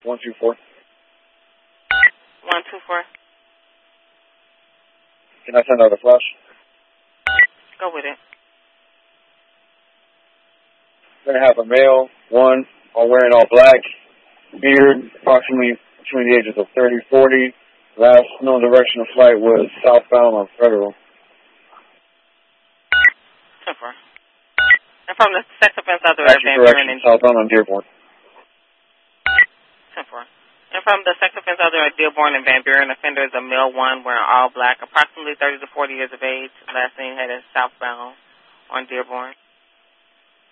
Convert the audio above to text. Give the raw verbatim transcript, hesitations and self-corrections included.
one two four. one two four. Can I send out a flash? Go with it. Gonna have a male, one, all wearing all black, beard, approximately between the ages of thirty, forty. Last known direction of flight was southbound on Federal. ten four. And from the sex offense other Actually, Van correction, Buren and southbound on Dearborn. ten four. And from the sex offense other at Dearborn and Van Buren, offender is a male one wearing all black, approximately thirty to forty years of age. Last name headed southbound on Dearborn.